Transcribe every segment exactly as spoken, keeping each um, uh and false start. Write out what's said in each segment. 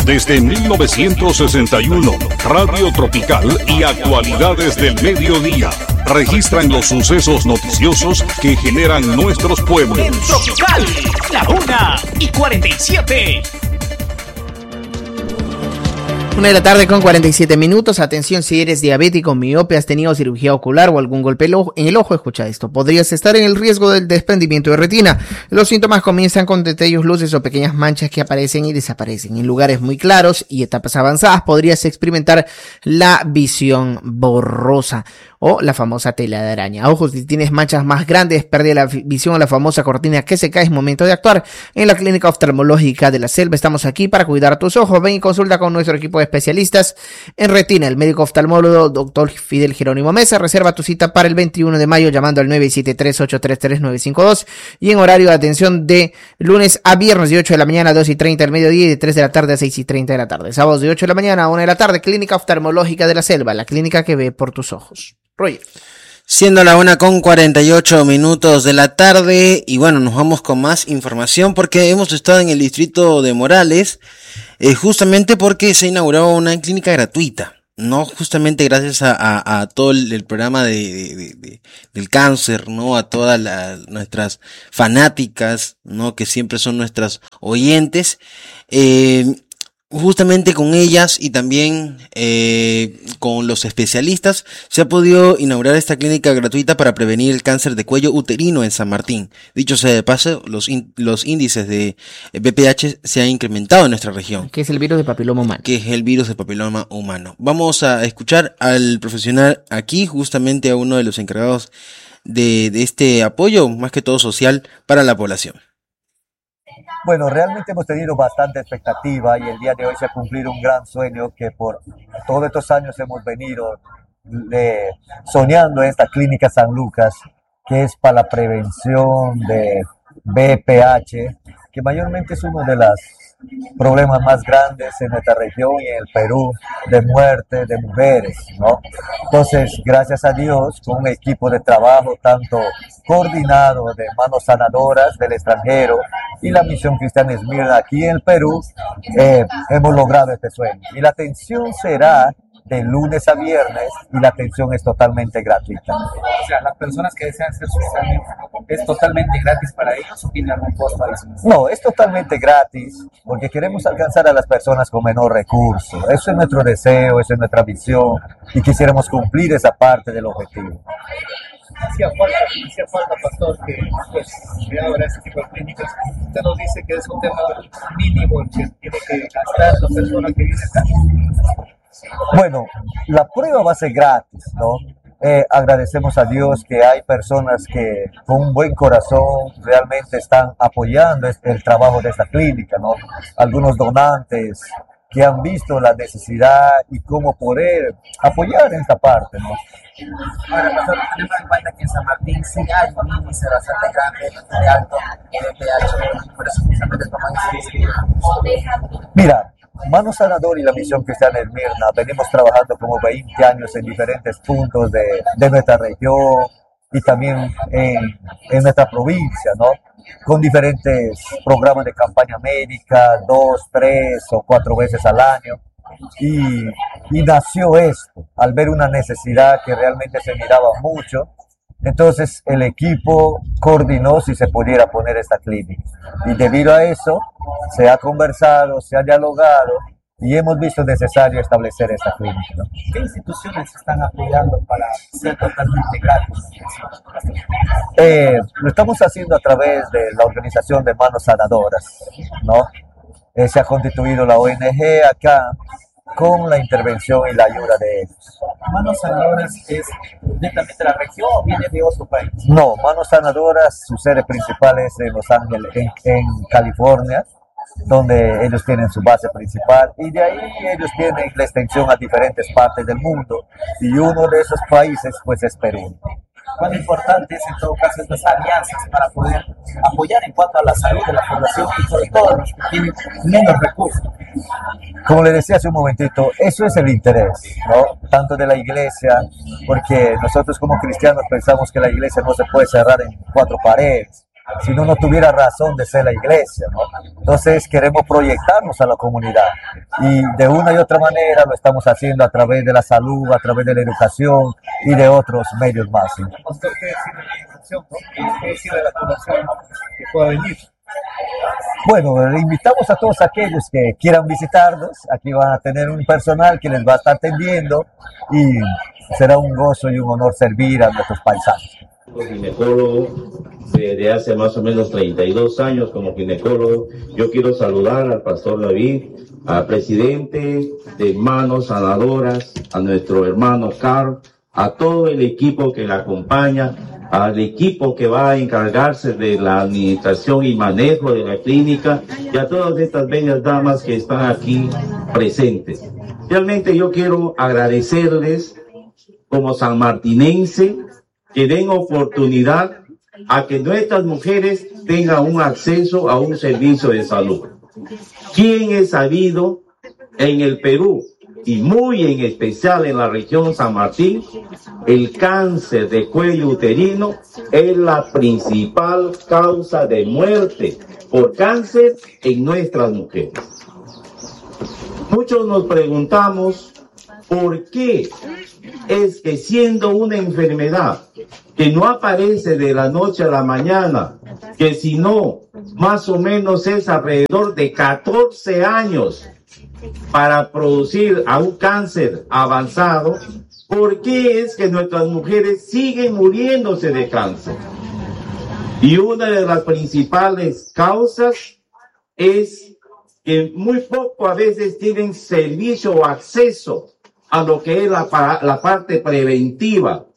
desde mil novecientos sesenta y uno. Radio Tropical y actualidades del mediodía registran los sucesos noticiosos que generan nuestros pueblos. En Tropical, la una y cuarenta y siete. Una de la tarde con cuarenta y siete minutos. Atención, si eres diabético, miope, has tenido cirugía ocular o algún golpe en el ojo, escucha esto. Podrías estar en el riesgo del desprendimiento de retina. Los síntomas comienzan con destellos, luces o pequeñas manchas que aparecen y desaparecen. En lugares muy claros y etapas avanzadas podrías experimentar la visión borrosa o la famosa tela de araña. Ojo, si tienes manchas más grandes, pérdida de la visión o la famosa cortina que se cae, es momento de actuar. En la Clínica Oftalmológica de la Selva estamos aquí para cuidar tus ojos. Ven y consulta con nuestro equipo de especialistas en retina. El médico oftalmólogo doctor Fidel Jerónimo Mesa. Reserva tu cita para el veintiuno de mayo llamando al nueve siete tres, ocho tres tres, nueve cinco dos y en horario de atención de lunes a viernes de ocho de la mañana a dos y treinta del mediodía y de tres de la tarde a seis y treinta de la tarde. Sábados de ocho de la mañana a una de la tarde. Clínica Oftalmológica de la Selva, la clínica que ve por tus ojos. Roger. Siendo la una con cuarenta y ocho minutos de la tarde, y bueno, nos vamos con más información porque hemos estado en el distrito de Morales, eh, justamente porque se inauguró una clínica gratuita, no justamente gracias a, a, a todo el, el programa de, de, de, del cáncer, no, a todas las, nuestras fanáticas, no, que siempre son nuestras oyentes, eh, justamente con ellas y también eh, con los especialistas se ha podido inaugurar esta clínica gratuita para prevenir el cáncer de cuello uterino en San Martín. Dicho sea de paso, los, in, los índices de V P H se han incrementado en nuestra región. ¿Qué es el virus de papiloma humano? Que es el virus de papiloma humano. Vamos a escuchar al profesional aquí, justamente a uno de los encargados de, de este apoyo, más que todo social, para la población. Bueno, realmente hemos tenido bastante expectativa y el día de hoy se ha cumplido un gran sueño que por todos estos años hemos venido eh, soñando esta clínica San Lucas, que es para la prevención de V P H, que mayormente es uno de los problemas más grandes en nuestra región y en el Perú, de muerte de mujeres, ¿no? Entonces, gracias a Dios, con un equipo de trabajo tanto coordinado de manos sanadoras del extranjero y la Misión Cristiana Esmirna aquí en el Perú, eh, hemos logrado este sueño. Y la atención será de lunes a viernes y la atención es totalmente gratuita. O sea, las personas que desean hacer su examen, ¿es totalmente gratis para ellos o tiene algún costo adicional? No, es totalmente gratis porque queremos alcanzar a las personas con menor recurso. Eso es nuestro deseo, esa es nuestra visión y quisiéramos cumplir esa parte del objetivo. Hacía falta, hacía falta, pastor, que pues se abra este tipo de clínicas. Usted nos dice que es un tema mínimo que tiene que gastar la persona que viene acá. Bueno, la prueba va a ser gratis, ¿no? Eh, agradecemos a Dios que hay personas que con un buen corazón realmente están apoyando el trabajo de esta clínica, ¿no? Algunos donantes que han visto la necesidad y cómo poder apoyar en esta parte, ¿no? Ahora, pastor, tenemos en cuenta que en San Martín sí hay un índice bastante grande de alto V P H, por eso justamente tomamos. Mira, Mano Sanador y la Misión Cristiana Esmirna venimos trabajando como veinte años en diferentes puntos de, de nuestra región y también en, en nuestra provincia, ¿no? Con diferentes programas de campaña médica, dos, tres o cuatro veces al año. Y, y nació esto, al ver una necesidad que realmente se miraba mucho. Entonces el equipo coordinó si se pudiera poner esta clínica. Y debido a eso, se ha conversado, se ha dialogado y hemos visto necesario establecer esta clínica, ¿no? ¿Qué instituciones están apoyando para ser totalmente gratis? Eh, lo estamos haciendo a través de la organización de Manos Sanadoras, ¿no? Eh, se ha constituido la O N G acá con la intervención y la ayuda de ellos. ¿Manos Sanadoras es netamente la región o viene de otro país? No, Manos Sanadoras, su sede principal es en Los Ángeles, en, en California, donde ellos tienen su base principal y de ahí ellos tienen la extensión a diferentes partes del mundo y uno de esos países pues es Perú. ¿Cuán importante es en todo caso estas alianzas para poder apoyar en cuanto a la salud de la población y sobre todo los que tienen menos recursos? Como le decía hace un momentito, eso es el interés, ¿no? Tanto de la iglesia, porque nosotros como cristianos pensamos que la iglesia no se puede cerrar en cuatro paredes, si no, no tuviera razón de ser la iglesia, ¿no? Entonces queremos proyectarnos a la comunidad y de una y otra manera lo estamos haciendo a través de la salud, a través de la educación y de otros medios más, ¿sí? Pastor, ¿qué decirle la invitación, no? ¿Qué decirle a la población que pueda venir? Bueno, le invitamos a todos aquellos que quieran visitarnos. Aquí van a tener un personal que les va a estar atendiendo y será un gozo y un honor servir a nuestros paisanos. Ginecólogo desde hace más o menos treinta y dos años como ginecólogo. Yo quiero saludar al pastor David, al presidente de Manos Sanadoras, a nuestro hermano Carl, a todo el equipo que le acompaña, al equipo que va a encargarse de la administración y manejo de la clínica y a todas estas bellas damas que están aquí presentes. Realmente yo quiero agradecerles como sanmartinense que den oportunidad a que nuestras mujeres tengan un acceso a un servicio de salud. ¿Quién es sabido en el Perú y muy en especial en la región San Martín? El cáncer de cuello uterino es la principal causa de muerte por cáncer en nuestras mujeres. Muchos nos preguntamos por qué es que siendo una enfermedad que no aparece de la noche a la mañana, que si no, más o menos es alrededor de catorce años para producir a un cáncer avanzado, ¿por qué es que nuestras mujeres siguen muriéndose de cáncer? Y una de las principales causas es que muy poco a veces tienen servicio o acceso a lo que es la, la parte preventiva.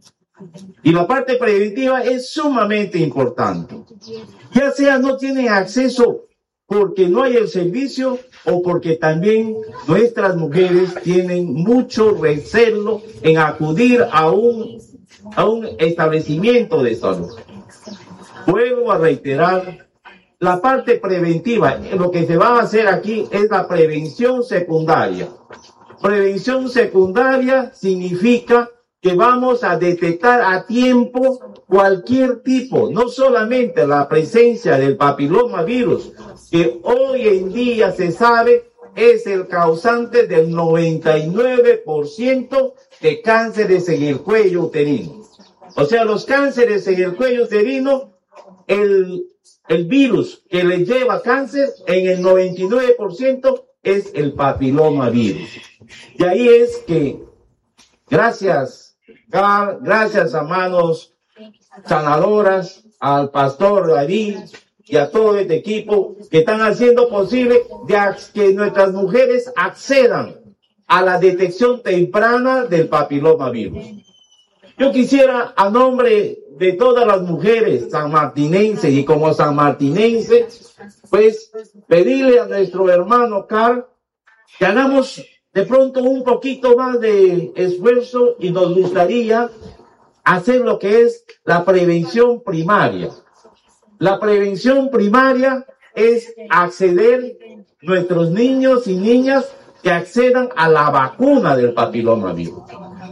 Y la parte preventiva es sumamente importante. Ya sea no tienen acceso porque no hay el servicio o porque también nuestras mujeres tienen mucho recelo en acudir a un, a un establecimiento de salud. Vuelvo a reiterar, la parte preventiva, lo que se va a hacer aquí es la prevención secundaria. Prevención secundaria significa que vamos a detectar a tiempo cualquier tipo, no solamente la presencia del papilomavirus, que hoy en día se sabe es el causante del noventa y nueve por ciento de cánceres en el cuello uterino. O sea, los cánceres en el cuello uterino, el, el virus que les lleva cáncer en el noventa y nueve por ciento es el papilomavirus. Y ahí es que, gracias, gracias a Manos Sanadoras, al pastor David y a todo este equipo que están haciendo posible de que nuestras mujeres accedan a la detección temprana del papilomavirus. Yo quisiera, a nombre de todas las mujeres sanmartinenses y como sanmartinense, pues pedirle a nuestro hermano Carl que hagamos de pronto un poquito más de esfuerzo y nos gustaría hacer lo que es la prevención primaria. La prevención primaria es acceder, nuestros niños y niñas que accedan a la vacuna del papilomavirus.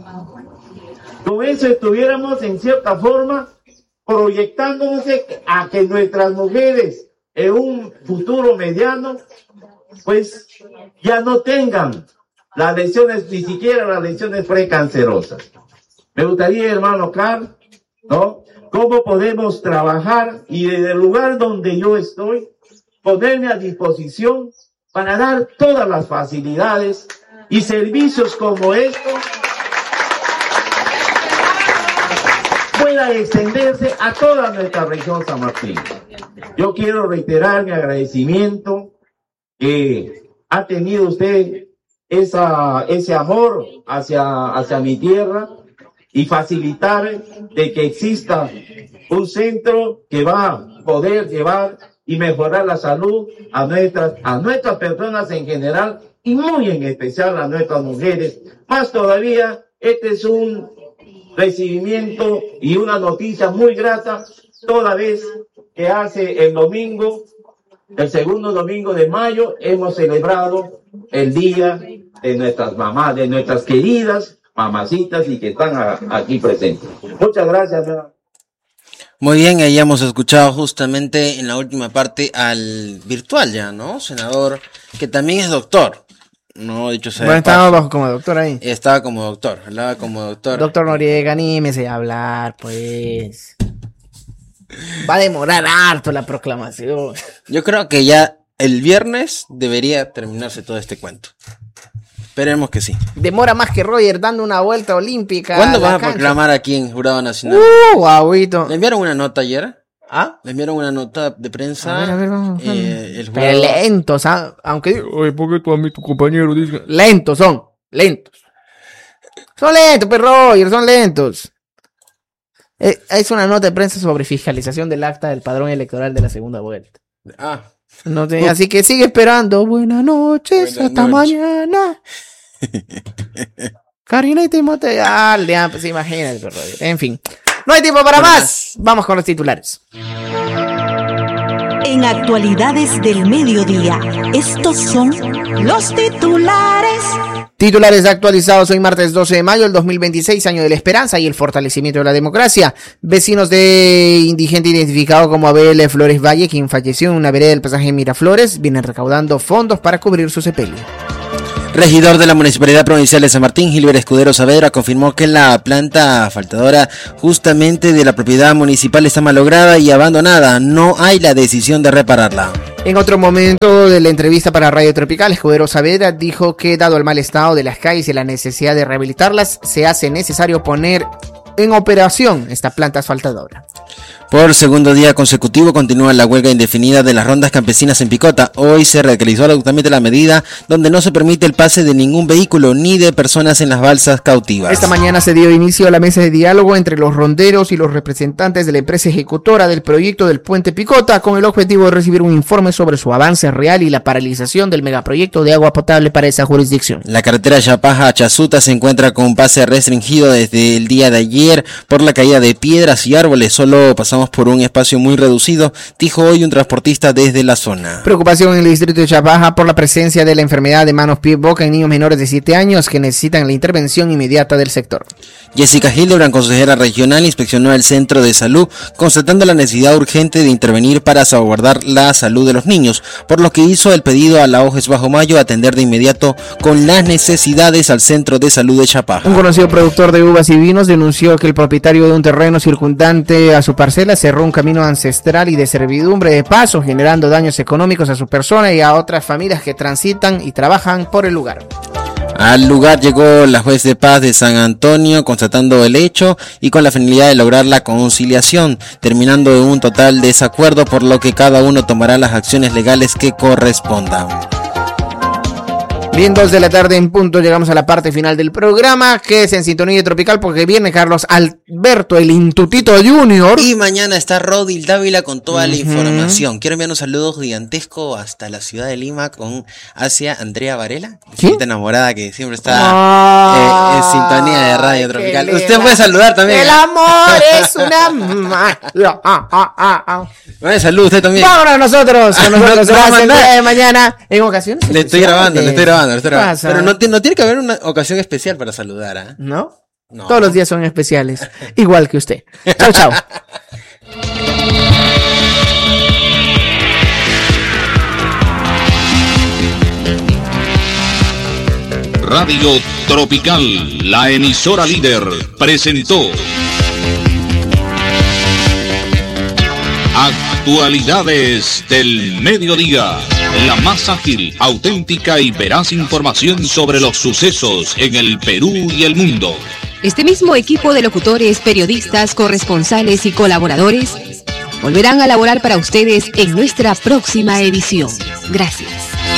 Con eso estuviéramos en cierta forma proyectándonos a que nuestras mujeres en un futuro mediano pues ya no tengan las lesiones, ni siquiera las lesiones precancerosas. Me gustaría, hermano Carl, ¿no? ¿Cómo podemos trabajar y desde el lugar donde yo estoy, ponerme a disposición para dar todas las facilidades y servicios como estos pueda extenderse a toda nuestra región San Martín? Yo quiero reiterar mi agradecimiento que ha tenido usted esa, ese amor hacia, hacia mi tierra y facilitar de que exista un centro que va a poder llevar y mejorar la salud a nuestras, a nuestras personas en general y muy en especial a nuestras mujeres. Más todavía, este es un recibimiento y una noticia muy grata, toda vez que hace el domingo, el segundo domingo de mayo, hemos celebrado el día de nuestras mamás, de nuestras queridas mamacitas y que están a, aquí presentes. Muchas gracias. Muy bien, ahí hemos escuchado justamente en la última parte al virtual ya, ¿no? Senador, que también es doctor. No, dicho sea. Bueno, estaba bajo como doctor ahí. Estaba como doctor, hablaba como doctor. Doctor Noriega, anímese a hablar, pues. Va a demorar harto la proclamación. Yo creo que ya el viernes debería terminarse todo este cuento. Esperemos que sí. Demora más que Roger dando una vuelta olímpica. ¿Cuándo a la vas a cancha? proclamar aquí en Jurado Nacional? Uh, guauito. ¿Le enviaron una nota ayer? ¿Ah? ¿Le enviaron una nota de prensa? A ver, a ver, vamos. Eh, el Pero jurado... lentos, ¿ah? Aunque... Oye, ¿por qué tú a mí, tu compañero, dice? Lentos son, lentos. Son lentos, pues Roger, son lentos. Eh, es una nota de prensa sobre fiscalización del acta del padrón electoral de la segunda vuelta. Ah. No te- así que sigue esperando. Buenas noches, Buenas hasta noches. mañana. Karina y Timoteo. Ah, ya, pues imagínate, pues, Roger. En fin. No hay tiempo para más. Vamos con los titulares. En actualidades del mediodía, estos son los titulares. Titulares actualizados hoy martes doce de mayo del dos mil veintiséis, año de la esperanza y el fortalecimiento de la democracia. Vecinos de indigente identificado como Abel Flores Valle, quien falleció en una vereda del pasaje Miraflores, vienen recaudando fondos para cubrir su sepelio. Regidor de la Municipalidad Provincial de San Martín, Gilbert Escudero Saavedra, confirmó que la planta asfaltadora justamente de la propiedad municipal está malograda y abandonada. No hay la decisión de repararla. En otro momento de la entrevista para Radio Tropical, Escudero Saavedra dijo que dado el mal estado de las calles y la necesidad de rehabilitarlas, se hace necesario poner en operación esta planta asfaltadora. Por segundo día consecutivo continúa la huelga indefinida de las rondas campesinas en Picota. Hoy se radicalizó absolutamente la medida donde no se permite el pase de ningún vehículo ni de personas en las balsas cautivas. Esta mañana se dio inicio a la mesa de diálogo entre los ronderos y los representantes de la empresa ejecutora del proyecto del puente Picota, con el objetivo de recibir un informe sobre su avance real y la paralización del megaproyecto de agua potable para esa jurisdicción. La carretera Chapaja a Chazuta se encuentra con un pase restringido desde el día de ayer por la caída de piedras y árboles. Solo pasamos por un espacio muy reducido, dijo hoy un transportista desde la zona. Preocupación en el distrito de Chapaja por la presencia de la enfermedad de manos, pie, boca en niños menores de siete años que necesitan la intervención inmediata del sector. Jessica Hildebrand, consejera regional, inspeccionó el centro de salud, constatando la necesidad urgente de intervenir para salvaguardar la salud de los niños, por lo que hizo el pedido a la O J E S Bajo Mayo a atender de inmediato con las necesidades al centro de salud de Chapaja. Un conocido productor de uvas y vinos denunció que el propietario de un terreno circundante a su parcela cerró un camino ancestral y de servidumbre de paso, generando daños económicos a su persona y a otras familias que transitan y trabajan por el lugar. Al lugar llegó la juez de paz de San Antonio constatando el hecho y con la finalidad de lograr la conciliación, terminando en un total desacuerdo, por lo que cada uno tomará las acciones legales que correspondan. Bien, dos de la tarde en punto, llegamos a la parte final del programa, que es en sintonía tropical porque viene Carlos Alberto, el Intutito Junior. Y mañana está Rodil Dávila con toda la Uh-huh. información. Quiero enviar un saludo gigantesco hasta la ciudad de Lima con hacia Andrea Varela, ¿Quién? esta enamorada que siempre está Ah, eh, en sintonía de Radio qué Tropical. linda. Usted puede saludar también. El ¿eh? amor es una... ma- ah, ah, ah, ah. Bueno, salud usted también. Vámonos nosotros, con Ah, nosotros no, será no, el no. día de mañana en ocasiones Le estoy especiales. grabando, le estoy grabando, le estoy grabando. Pasa. Pero no, ti- no tiene que haber una ocasión especial para saludar, ¿ah? ¿No? No. Todos los días son especiales, igual que usted. Chao, chao. Radio Tropical, la emisora líder, presentó Actualidades del Mediodía. La más ágil, auténtica y veraz información sobre los sucesos en el Perú y el mundo. Este mismo equipo de locutores, periodistas, corresponsales y colaboradores volverán a laborar para ustedes en nuestra próxima edición. Gracias.